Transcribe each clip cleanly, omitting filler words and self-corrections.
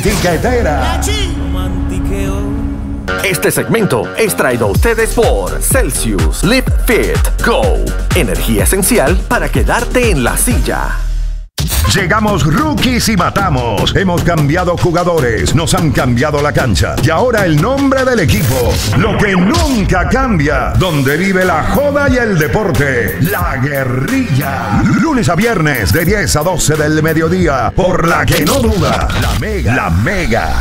Tiquetera. Este segmento es traído a ustedes por Celsius Live Fit Go. Energía esencial para quedarte en la silla. Llegamos rookies y matamos. Hemos cambiado jugadores, nos han cambiado la cancha. Y ahora el nombre del equipo. Lo que nunca cambia. Donde vive la joda y el deporte. La Guerrilla. Lunes a viernes de 10 a 12 del mediodía. Por la que no duda. La Mega. La Mega.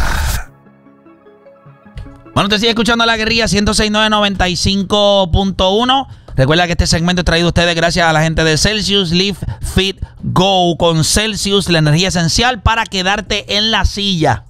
Bueno, te sigue escuchando La Guerrilla 106.995.1. Recuerda que este segmento es traído a ustedes gracias a la gente de Celsius Live Fit Go. Con Celsius, la energía esencial para quedarte en la silla.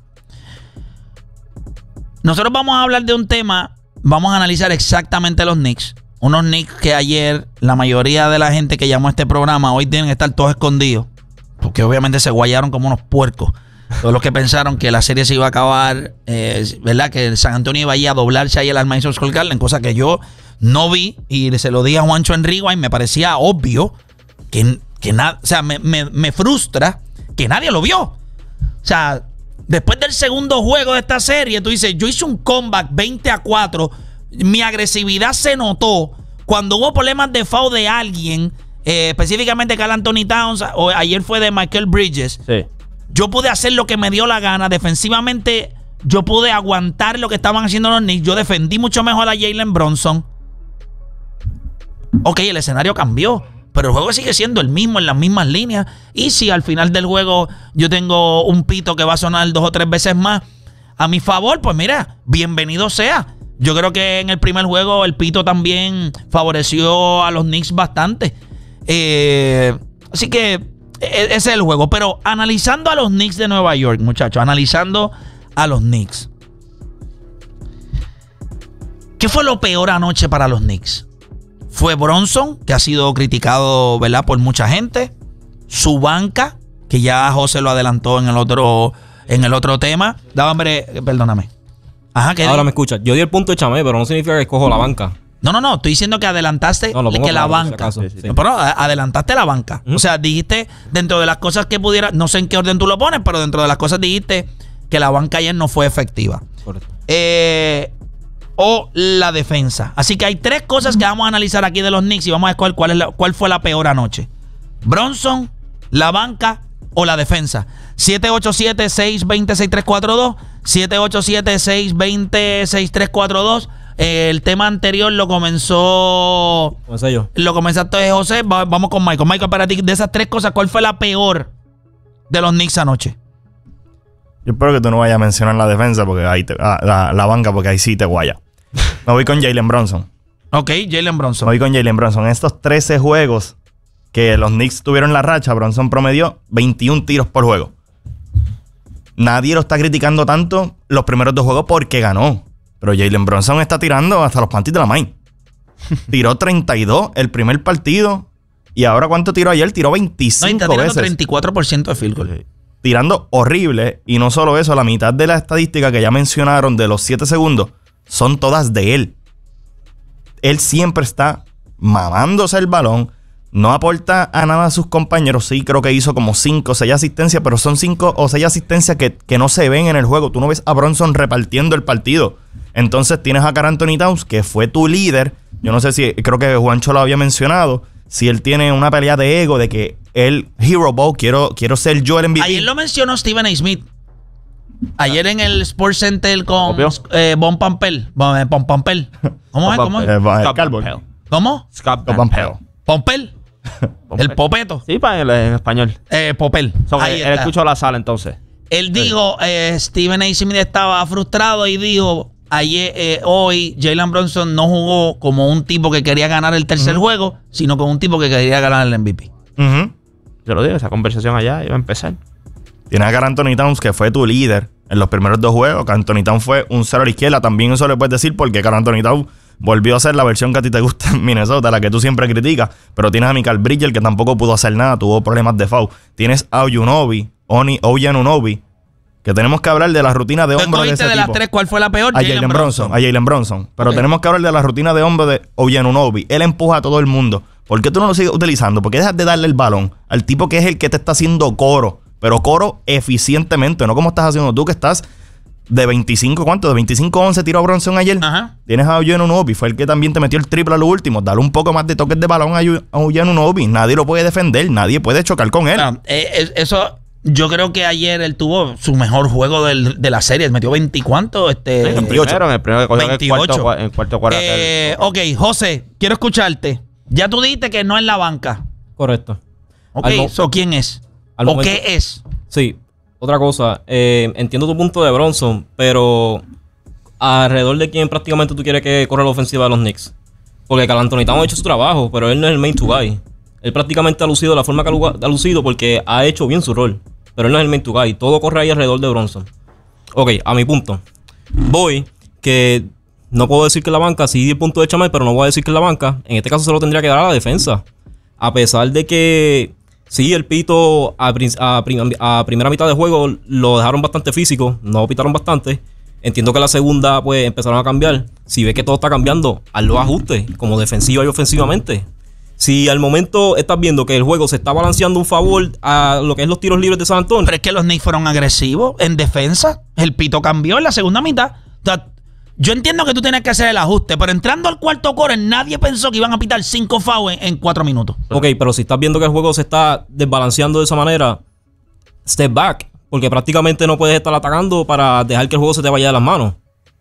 Nosotros vamos a hablar de un tema, vamos a analizar exactamente los Knicks. Unos Knicks que ayer la mayoría de la gente que llamó a este programa hoy tienen que estar todos escondidos. Porque obviamente se guayaron como unos puercos. Todos los que pensaron que la serie se iba a acabar, ¿verdad? Que San Antonio iba a ir a doblarse ahí al Madison Square Garden, cosa que yo no vi y se lo dije a Juancho Enrique y me parecía obvio que nada, o sea, me frustra que nadie lo vio. O sea, después del segundo juego de esta serie, tú dices, yo hice un comeback 20-4, mi agresividad se notó cuando hubo problemas de foul de alguien, específicamente Karl Anthony Towns, o ayer fue de Michael Bridges. Sí. Yo pude hacer lo que me dio la gana. Defensivamente, yo pude aguantar lo que estaban haciendo los Knicks. Yo defendí mucho mejor a Jalen Brunson. Ok, el escenario cambió, pero el juego sigue siendo el mismo, en las mismas líneas. Y si al final del juego yo tengo un pito que va a sonar 2 o 3 veces más a mi favor, pues mira, bienvenido sea. Yo creo que en el primer juego el pito también favoreció a los Knicks bastante. Así que ese es el juego. Pero analizando a los Knicks de Nueva York, muchachos, analizando a los Knicks. ¿Qué fue lo peor anoche para los Knicks? Fue Brunson, que ha sido criticado, ¿verdad?, por mucha gente. Su banca, que ya José lo adelantó en el otro tema. Hombre, perdóname. Ajá, ¿qué ahora me escuchas. Yo di el punto de Chamé, pero no significa que escojo la banca. No. Estoy diciendo que adelantaste que la banca. Si sí. Pero adelantaste la banca. O sea, dijiste dentro de las cosas que pudiera, no sé en qué orden tú lo pones, pero dentro de las cosas dijiste que la banca ayer no fue efectiva. Correcto. O la defensa. Así que hay 3 cosas que vamos a analizar aquí de los Knicks y vamos a escoger cuál fue la peor anoche. Brunson, la banca o la defensa. 787-620-6342. 787-620-6342. El tema anterior lo comenzó... Comencé yo. Lo comenzaste José. Vamos con Michael. Michael, para ti, de esas 3 cosas, ¿cuál fue la peor de los Knicks anoche? Yo espero que tú no vayas a mencionar la defensa, porque ahí la banca, porque ahí sí te guaya. Me voy con Jalen Brunson. Ok, Jalen Brunson. Me voy con Jalen Brunson. En estos 13 juegos que los Knicks tuvieron la racha, Brunson promedió 21 tiros por juego. Nadie lo está criticando tanto los primeros 2 juegos porque ganó. Pero Jalen Brunson está tirando hasta los panties de la main. Tiró 32 el primer partido. Y ahora, ¿cuánto tiró ayer? Tiró 25 está tirando veces. 34% de field goal. Tirando horrible. Y no solo eso, la mitad de la estadística que ya mencionaron de los 7 segundos son todas de él. Él siempre está mamándose el balón. No aporta a nada a sus compañeros. Sí, creo que hizo como 5 o 6 asistencias, pero son 5 o 6 asistencias que no se ven en el juego. Tú no ves a Brunson repartiendo el partido. Entonces tienes a Karl Anthony Towns, que fue tu líder. Yo no sé si, creo que Juancho lo había mencionado, si él tiene una pelea de ego de que él, Hero Ball, quiero ser yo el MVP. Ayer lo mencionó Stephen A. Smith. Ayer en el Sports Center con Bon Pampel. ¿Cómo es? ¿Cómo es? ¿Cómo? Scott Pampel. ¿Pompel? El Popeto. Sí, en español. Popel. Él escuchó la sala entonces. Él dijo, Stephen A. Smith estaba frustrado y dijo, hoy Jalen Brunson no jugó como un tipo que quería ganar el tercer juego, sino como un tipo que quería ganar el MVP. Yo lo digo, esa conversación allá iba a empezar. Tienes a Karl Anthony Towns, que fue tu líder en los primeros 2 juegos. Karl Anthony Towns fue un 0 a la izquierda. También eso le puedes decir porque Karl Anthony Towns volvió a ser la versión que a ti te gusta en Minnesota, la que tú siempre criticas. Pero tienes a Michael Bridges, que tampoco pudo hacer nada, tuvo problemas de foul. Tienes a Anunoby, que tenemos que hablar de la rutina de hombro de ese de tipo. Las 3, ¿cuál fue la peor? A Jalen Brunson. Pero tenemos que hablar de la rutina de hombro de Anunoby. Él empuja a todo el mundo. ¿Por qué tú no lo sigues utilizando? ¿Por qué dejas de darle el balón al tipo que es el que te está haciendo coro pero coro eficientemente, no como estás haciendo tú, que estás de 25, ¿cuánto? De 25-11 tiró a Bronson ayer. Ajá. Tienes a Eugene Unobi, fue el que también te metió el triple a lo último. Dale un poco más de toques de balón a Eugene Unobi. Nadie lo puede defender, nadie puede chocar con él. Claro, eso, yo creo que ayer él tuvo su mejor juego de la serie. Metió 20 ¿cuánto? 28. En el primero que cogió 28. en cuarto cuarto. Ok, José, quiero escucharte. Ya tú dijiste que no es la banca. Correcto. Ok, Al mo- so, ¿quién es? al ¿O momento- qué es? Sí. Otra cosa. Entiendo tu punto de Bronson, pero alrededor de quién prácticamente tú quieres que corra la ofensiva de los Knicks. Porque Karl Anthony Towns ha hecho su trabajo, pero él no es el main to guy. Él prácticamente ha lucido de la forma que ha lucido porque ha hecho bien su rol. Pero él no es el main to guy. Todo corre ahí alrededor de Bronson. Ok, a mi punto. Voy que no puedo decir que la banca, sí di el punto de Chamay, pero no voy a decir que la banca. En este caso se lo tendría que dar a la defensa. A pesar de que sí, el pito a primera mitad de juego lo dejaron bastante físico, no pitaron bastante. Entiendo que la segunda pues empezaron a cambiar. Si ves que todo está cambiando, haz los ajustes, como defensiva y ofensivamente. Si al momento estás viendo que el juego se está balanceando un favor a lo que es los tiros libres de San Antonio. Pero es que los Knicks fueron agresivos en defensa. El pito cambió en la segunda mitad. O sea, yo entiendo que tú tienes que hacer el ajuste, pero entrando al cuarto quarter, nadie pensó que iban a pitar 5 fouls en 4 minutos. Ok, pero si estás viendo que el juego se está desbalanceando de esa manera, step back. Porque prácticamente no puedes estar atacando para dejar que el juego se te vaya de las manos.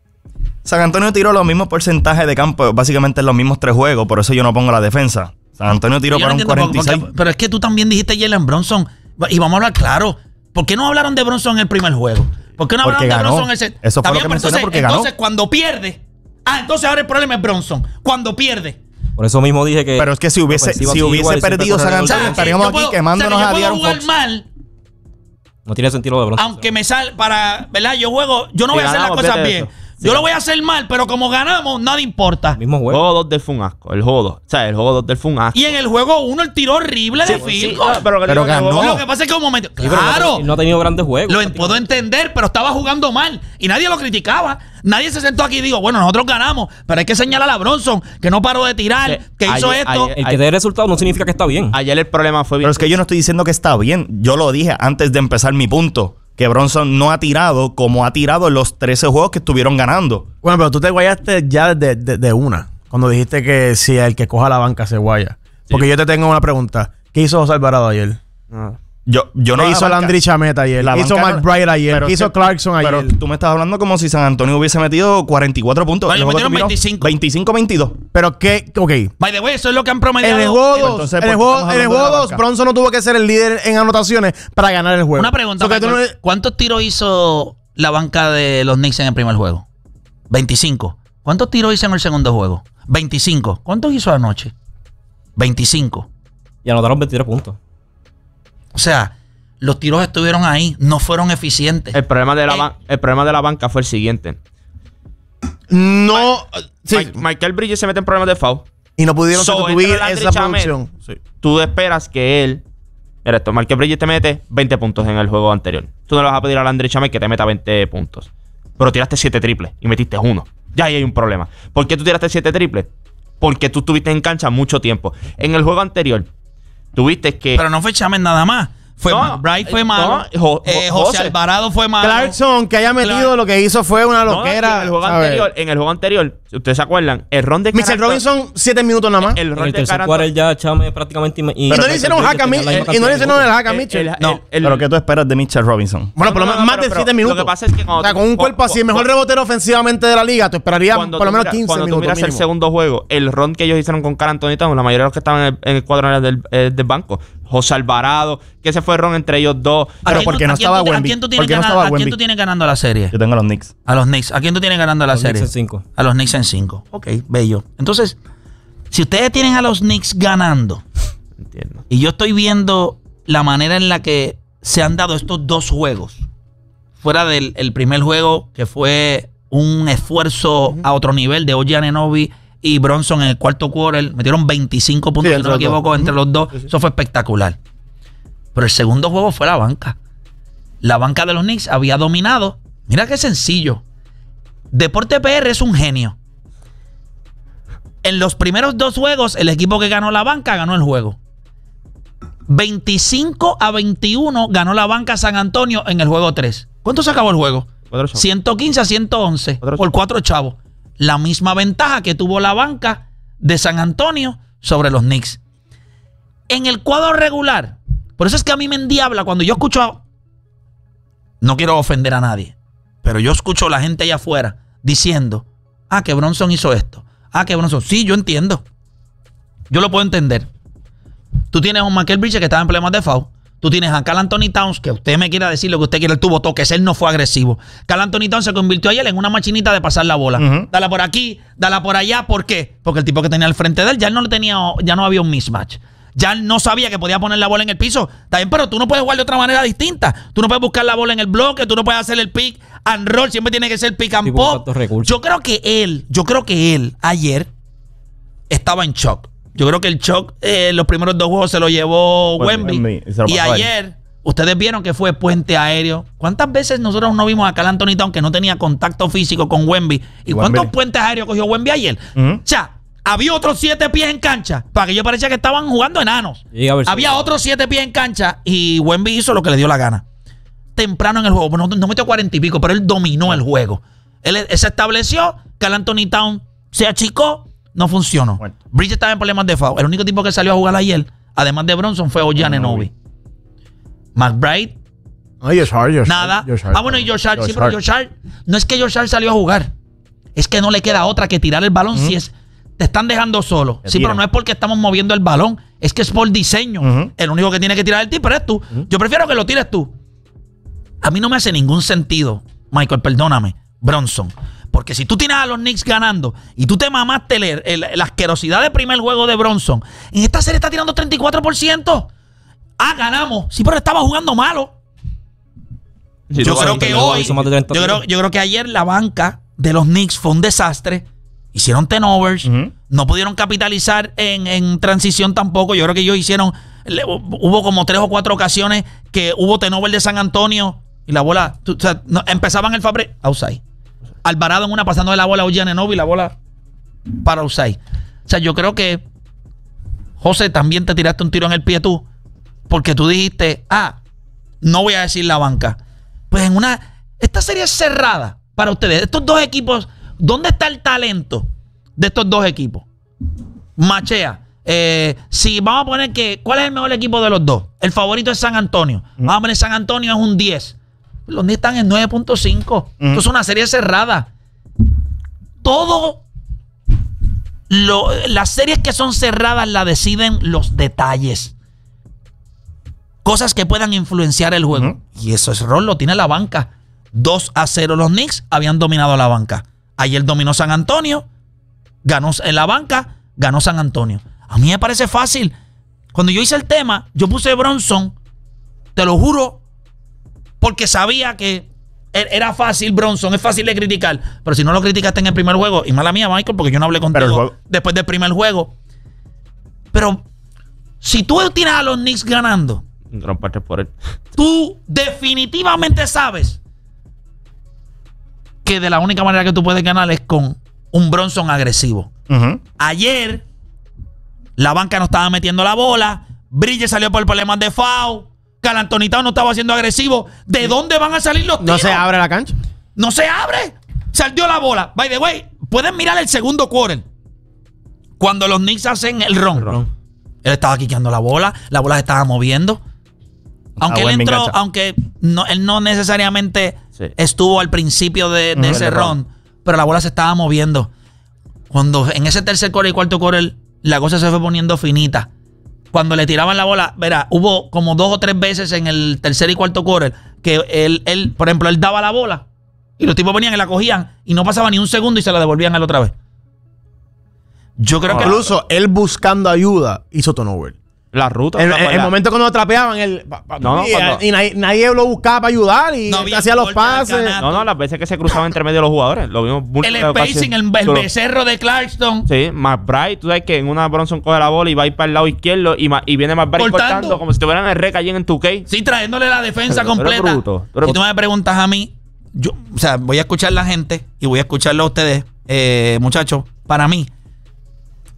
San Antonio tiró los mismos porcentajes de campo, básicamente en los mismos 3 juegos, por eso yo no pongo la defensa. San Antonio tiró Yo para no un entiendo 46. pero es que tú también dijiste Jalen Bronson. Y vamos a hablar claro. ¿Por qué no hablaron de Bronson en el primer juego? ¿Por qué no Porque hablaron de ganó. Bronson en el Eso fue lo que pero mencioné, porque ganó. Entonces, cuando pierde. Entonces ahora el problema es Bronson. Cuando pierde. Por eso mismo dije que... Pero es que si hubiese, ofensiva si sigue hubiese igual, siempre perdido corre San alrededor Antonio, de- estaríamos yo aquí puedo- quemándonos o sea, a que yo De'Aaron puedo Fox. jugar mal, No tiene sentido de Bronson. aunque me sale para, ¿verdad? Yo no voy a hacer las ganamos, cosas vete bien. eso. Yo lo voy a hacer mal, pero como ganamos, nada importa. Mismo El juego. juego 2 del fue un asco. El juego 2. O sea, el juego 2 del fue un asco. Y en el juego 1 el tiro horrible de field goal. pero Pero ganó. Lo que pasa es que un momento. Sí, pero Claro. él no ha tenido grandes juegos. Puedo entender, pero estaba jugando mal y nadie lo criticaba. Nadie se sentó aquí y dijo, bueno, nosotros ganamos, pero hay que señalar a Bronson que no paró de tirar, Sí, que hizo ayer- esto. El que dé resultado no significa que está bien. Ayer el problema fue Pero es que yo no estoy diciendo que está bien. Yo lo dije antes de empezar mi punto. Que Bronson no ha tirado como ha tirado en los 13 juegos que estuvieron ganando. Bueno, pero tú te guayaste ya de una. Cuando dijiste que si el que coja la banca se guaya. Porque yo te tengo una pregunta. ¿Qué hizo José Alvarado ayer? Yo no ¿Qué hizo la banca- Landry Chameta ayer? la ¿Qué hizo banca no- McBride ayer? pero ¿Qué es hizo que- Clarkson ayer? Pero tú me estás hablando como si San Antonio hubiese metido 44 puntos. Bueno, El juego metieron terminó 25. 25-22. Pero qué, ok. By the way, eso es lo que han promediado. En el juego Pero 2, entonces, en ¿por el qué juego, estamos en el hablando de juego la 2, banca? Bronson no tuvo que ser el líder en anotaciones para ganar el juego. Una pregunta, So que tú Michael. no- ¿Cuántos tiros hizo la banca de los Knicks en el primer juego? 25. ¿Cuántos tiros hizo en el segundo juego? 25. ¿Cuántos hizo anoche? 25. Y anotaron 23 puntos. O sea, los tiros estuvieron ahí, no fueron eficientes. El problema de la banca fue el siguiente. No. Sí. Michael Bridges se mete en problemas de foul. Y no pudieron So, sustituir entra Landry esa Shamet. producción. Sí. Tú esperas que él... Mira esto, Michael Bridges te mete 20 puntos en el juego anterior. Tú no le vas a pedir a Landry Shamet que te meta 20 puntos. Pero tiraste 7 triples y metiste 1. Ya ahí hay un problema. ¿Por qué tú tiraste 7 triples? Porque tú estuviste en cancha mucho tiempo. En el juego anterior, tuviste que... Pero no fue Chávez nada más. Fue No, McBride fue malo. no, José José Alvarado fue malo. Clarkson, que haya metido Clark- lo que hizo fue una No, loquera. en el juego anterior, si ustedes se acuerdan, el ron de Mitchell carácter- Robinson, 7 minutos nada más. el En ron el de tercer carácter- quarter ya Chame prácticamente... Y no le hicieron hack a Mitchell. Y no le hicieron el hack a Mitchell. No, ¿Pero qué tú esperas de Mitchell Robinson? Bueno, por lo menos más de 7 minutos. Lo que pasa es que cuando O sea, tú- con un cuerpo así, el mejor rebotero ofensivamente de la liga, tú esperarías por lo menos 15 cuando tú minutos. miras el mínimo. segundo juego, el ron que ellos hicieron con Karl Anthony Towns, la mayoría de los que estaban en el cuadro eran del banco. José Alvarado, que ese fue el ron entre ellos dos. Pero porque no estaba ¿A Wemby. quién tú ¿Por tienes qué no ganando, estaba ¿a quién Wemby? tú tienes ganando la serie? Yo tengo a los Knicks. A los Knicks. ¿A quién tú tienes ganando la Los serie? Knicks en 5. A los Knicks en 5. Ok, bello. Entonces, si ustedes tienen a los Knicks ganando, Entiendo. y yo estoy viendo la manera en la que se han dado estos dos juegos, fuera del el primer juego, que fue un esfuerzo a otro nivel de OG Anunoby y Bronson en el cuarto quarter, metieron 25 puntos, Sí, si no me entre los equivoco, entre los dos. Eso fue espectacular. Pero el segundo juego fue la banca. La banca de los Knicks había dominado. Mira qué sencillo. Deporte PR es un genio. En los primeros dos juegos, el equipo que ganó la banca ganó el juego. 25-21 ganó la banca San Antonio en el juego 3. ¿Cuánto se acabó el juego? 115-111 por 4 chavos. La misma ventaja que tuvo la banca de San Antonio sobre los Knicks. En el cuadro regular, por eso es que a mí me endiabla cuando yo escucho, no quiero ofender a nadie, pero yo escucho a la gente allá afuera diciendo, que Bronson hizo esto. Que Bronson, sí, yo entiendo. Yo lo puedo entender. Tú tienes a un Michael Bridges que estaba en problemas de foul. Tú tienes a Karl Anthony Towns, que usted me quiera decir lo que usted quiere, él tuvo toques, él no fue agresivo. Karl Anthony Towns se convirtió ayer en una machinita de pasar la bola. Dala por aquí, dala por allá. ¿Por qué? Porque el tipo que tenía al frente de él ya no había un mismatch. Ya no sabía que podía poner la bola en el piso. Está bien, pero tú no puedes jugar de otra manera distinta. Tú no puedes buscar la bola en el bloque, tú no puedes hacer el pick and roll, siempre tiene que ser pick and pop. Yo creo que él ayer estaba en shock. Yo creo que el shock, los primeros 2 juegos se lo llevó Wemby. Y ayer, ustedes vieron que fue puente aéreo. ¿Cuántas veces nosotros no vimos a Karl Anthony Towns que no tenía contacto físico con Wemby? ¿Y cuántos puentes aéreos cogió Wemby ayer? O sea, había otros 7 pies en cancha. Para que yo parecía que estaban jugando enanos. Había otros 7 pies en cancha y Wemby hizo lo que le dio la gana. Temprano en el juego, no metió 40 y pico, pero él dominó el juego. Él se estableció, Karl Anthony Towns se achicó, no funcionó. Bueno. Bridges estaba en problemas de foul. El único tipo que salió a jugar ayer, además de Bronson, fue OG Anunoby. McBride. Josh Hart. Nada. Bueno, y Josh Hart. Sí, pero Josh Hart. No es que Josh Hart salió a jugar. Es que no le queda otra que tirar el balón si es. Te están dejando solo. Sí, pero no es porque estamos moviendo el balón. Es que es por diseño. El único que tiene que tirar el tipo eres tú. Yo prefiero que lo tires tú. A mí no me hace ningún sentido, Michael, perdóname, Bronson. Porque si tú tienes a los Knicks ganando y tú te mamaste la asquerosidad del primer juego de Bronson, en esta serie está tirando 34%. Ganamos. Sí, pero estaba jugando malo. Sí, yo creo que hoy, yo creo que ayer la banca de los Knicks fue un desastre. Hicieron turnovers, no pudieron capitalizar en transición tampoco. Yo creo que ellos hubo como 3 o 4 ocasiones que hubo turnover de San Antonio y la bola, empezaban el Fabre, outside. Alvarado en una pasando de la bola a OG Anunoby y la bola para outside. O sea, yo creo que José, también te tiraste un tiro en el pie tú, porque tú dijiste, no voy a decir la banca. Pues esta serie es cerrada para ustedes. Estos dos equipos, ¿dónde está el talento de estos dos equipos? Machea. Si vamos a poner ¿cuál es el mejor equipo de los dos? El favorito es San Antonio. Vamos a poner San Antonio es un 10. Los Knicks están en 9.5. Esto es una serie cerrada. Las series que son cerradas las deciden los detalles. Cosas que puedan influenciar el juego. Y eso es rol, lo tiene la banca. 2-0 los Knicks habían dominado la banca. Ayer dominó San Antonio, ganó en la banca, ganó San Antonio. A mí me parece fácil. Cuando yo hice el tema, yo puse Bronson, te lo juro, porque sabía que era fácil Bronson, es fácil de criticar. Pero si no lo criticaste en el primer juego, y mala mía, Michael, porque yo no hablé contigo después del primer juego. Pero si tú tienes a los Knicks ganando, gran parte por él, tú definitivamente sabes que de la única manera que tú puedes ganar es con un Bronson agresivo. Ayer la banca no estaba metiendo la bola, Bridges salió por problemas de foul, Karl Anthony Towns no estaba siendo agresivo. ¿De dónde van a salir los tiros? ¿No se abre la cancha? No se abre. Salió la bola. By the way, pueden mirar el segundo quarter. Cuando los Knicks hacen el run. Él estaba quiqueando la bola se estaba moviendo. Aunque él entró, él no necesariamente estuvo al principio de ese run, pero la bola se estaba moviendo. Cuando en ese tercer quarter y cuarto quarter la cosa se fue poniendo finita. Cuando le tiraban la bola, verá, hubo como 2 o 3 veces en el tercer y cuarto quarter que él, por ejemplo, él daba la bola y los tipos venían y la cogían y no pasaba ni un segundo y se la devolvían a él otra vez. Yo creo que incluso él buscando ayuda hizo turnover. La ruta. En el momento cuando lo trapeaban, y nadie lo buscaba para ayudar y hacía los pases. Las veces que se cruzaban entre medio de los jugadores. Lo vimos el spacing, el becerro de Clarkson. Sí, McBride, tú sabes que en una Bronson coge la bola y va a ir para el lado izquierdo y viene McBride cortando como si estuvieran en el rec allí en 2K. Sí, trayéndole la defensa completa. Si tú me preguntas a mí, yo, voy a escuchar a la gente y voy a escucharlo a ustedes, muchachos. Para mí,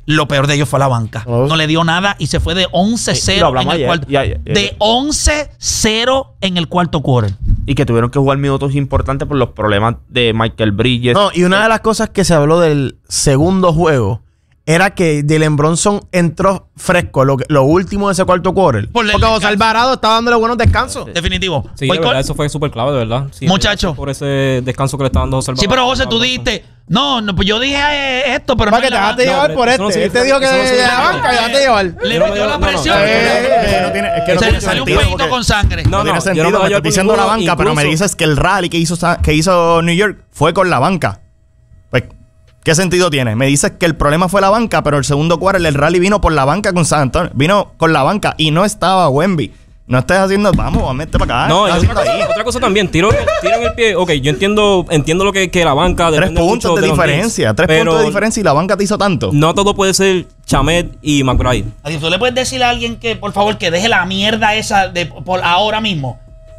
Lo peor de ellos fue la banca. No le dio nada y se fue de 11-0 en el cuarto. De 11-0 en el cuarto quarter. Y que tuvieron que jugar minutos importantes por los problemas de Michael Bridges. No, y una de las cosas que se habló del segundo juego era que Jalen Brunson entró fresco lo último de ese cuarto quarter. Porque José Alvarado estaba dándole buenos descansos. Definitivo. Sí, de verdad, eso fue súper clave, de verdad. Sí, muchacho. Por ese descanso que le estaba dando José Alvarado. Sí, pero José, tú dijiste, no, pues yo dije esto, pero para que te dejaste llevar por este. Este dijo que de la banca, dejaste llevar. Le metió la presión. Se le salió un pedito con sangre. No tiene sentido. Me estás diciendo la banca, pero me dices que el rally que hizo New York fue con la banca. Pues, ¿qué sentido tiene? Me dices que el problema fue la banca, pero el segundo quarter el rally vino por la banca con San Antonio. Vino con la banca y no estaba Wemby. No estés haciendo, vamos a meter para acá. No, otra cosa también, tiro en el pie. Ok, yo entiendo lo que la banca... 3 puntos de diferencia. 3 puntos de diferencia y la banca te hizo tanto. No todo puede ser Shamet y McBride. ¿Tú le puedes decir a alguien que, por favor, que deje la mierda esa por ahora mismo?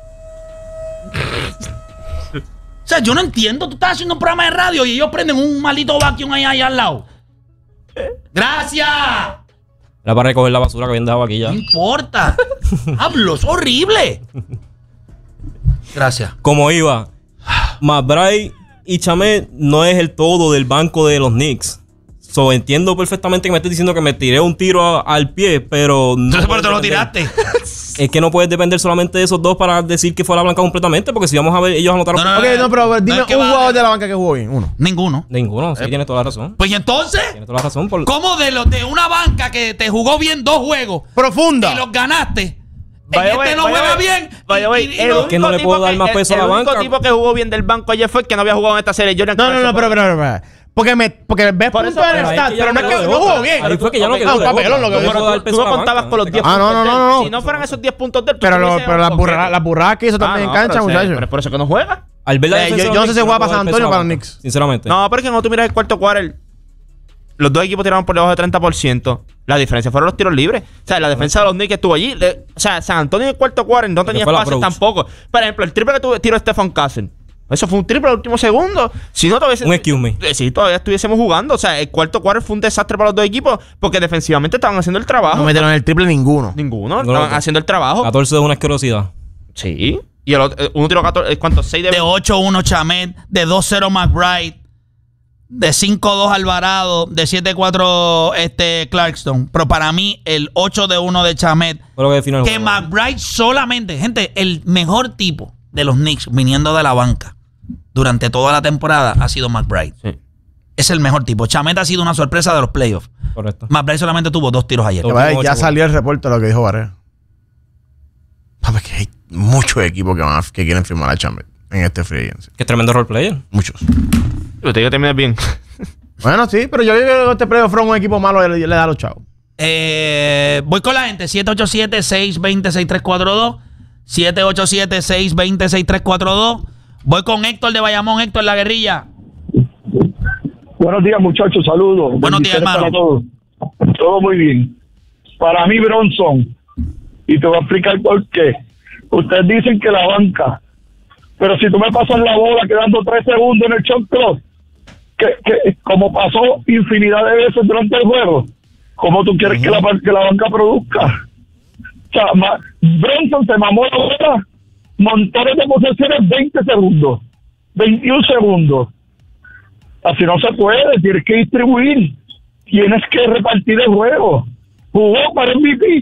O sea, yo no entiendo. Tú estás haciendo un programa de radio y ellos prenden un maldito vacuum ahí al lado. ¡Gracias! Era para recoger la basura que habían dejado aquí ya. No importa. Hablo, es horrible. Gracias. Como iba, McBride y Shamet no es el todo del banco de los Knicks. Entiendo perfectamente que me estés diciendo que me tiré un tiro al pie, pero no. Entonces, ¿por qué te lo tiraste? Es que no puedes depender solamente de esos dos para decir que fue la blanca completamente, porque si vamos a ver, ellos anotaron. Pero dime un jugador de la banca que jugó bien. Uno. Ninguno, sí, tienes toda la razón. Pues ¿y entonces? Tienes toda la razón. ¿Cómo de una banca que te jugó bien 2 juegos profunda y los ganaste? No juega bien. Es que no le puedo dar más peso a la banca. El único tipo que jugó bien del banco ayer fue el que no había jugado en esta serie. No, pero. Porque ves puntos en el stat, pero no es que no jugó bien. Ahí fue que ya no quedó. Tú no contabas con los 10 puntos. No. Si no fueran esos 10 puntos de él, pero las burradas que hizo también en cancha, muchachos. Pero es por eso que no juega. Yo no sé si juega para San Antonio o para los Knicks. Sinceramente. No, pero es que cuando tú miras el cuarto quarter, los dos equipos tiraron por debajo de 30%. La diferencia fueron los tiros libres. O sea, la defensa de los Knicks estuvo allí. O sea, San Antonio en el cuarto quarter no tenía espacio tampoco. Por ejemplo, el triple que tiró Stephen Castle. Eso fue un triple al último segundo. Si no, todavía... Un excuse me. Sí, todavía estuviésemos jugando. O sea, el cuarto quarter fue un desastre para los dos equipos porque defensivamente estaban haciendo el trabajo. No metieron el triple ninguno. Estaban haciendo el trabajo. 14 de una asquerosidad. Sí. Y el otro, uno tiró 14... ¿Cuántos? 6 de 8-1 Shamet, de 2-0 McBride, de 5-2 Alvarado, de 7-4 Clarkson. Pero para mí, el 8-1 de Shamet, que McBride solamente... Gente, el mejor tipo de los Knicks viniendo de la banca durante toda la temporada ha sido McBride. Sí. Es el mejor tipo. Shamet ha sido una sorpresa de los playoffs. Correcto. McBride solamente tuvo 2 tiros ayer. Ya salió el reporte de lo que dijo Barrera. Papi, que hay muchos equipos que quieren firmar a Shamet en este free agency. Qué tremendo role player. Muchos. Usted ya termina bien. Bueno, sí, pero yo digo que este playoff from un equipo malo le da a los chavos. Voy con la gente. 787-620-6342. 787-620-6342. Voy con Héctor de Bayamón. Héctor, la guerrilla. Buenos días, muchachos. Saludos. Buenos días, hermano. Para todos. Todo muy bien. Para mí, Brunson, y te voy a explicar por qué. Ustedes dicen que la banca, pero si tú me pasas la bola quedando 3 segundos en el shot clock, que como pasó infinidad de veces durante el juego, ¿cómo tú quieres que la banca produzca? O sea, Brunson se mamó la bola, montones de posesiones, 20 segundos, 21 segundos. Así no se puede, tienes que distribuir, tienes que repartir el juego. Jugó para MVP,